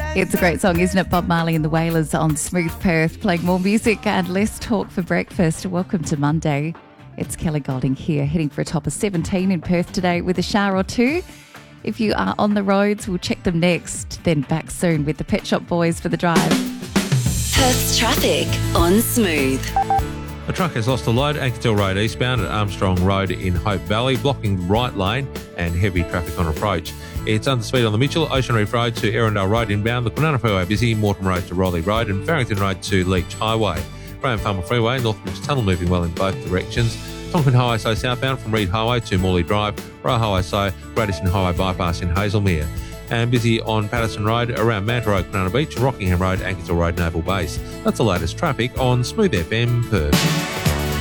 It's a great song, isn't it? Bob Marley and the Wailers on Smooth Perth, playing more music and less talk for breakfast. Welcome to Monday. It's Kelly Golding here, heading for a top of 17 in Perth today with a shower or two. If you are on the roads, we'll check them next. Then back soon with the Pet Shop Boys for the drive. Perth's traffic on Smooth. A truck has lost a load at Anketel Road eastbound at Armstrong Road in Hope Valley, blocking the right lane and heavy traffic on approach. It's under speed on the Mitchell, Ocean Reef Road to Erindale Road inbound, the Kwinana Freeway busy, Moreton Road to Raleigh Road and Farrington Road to Leach Highway. Graham Farmer Freeway, Northbridge Tunnel moving well in both directions. Tonkin Highway So southbound from Reed Highway to Morley Drive, Roe Highway So, Great Eastern Highway bypass in Hazelmere. And busy on Patterson Road, around Manta Road, Kwinana Beach, Rockingham Road, Anketel Road, Naval Base. That's the latest traffic on Smooth FM Perth.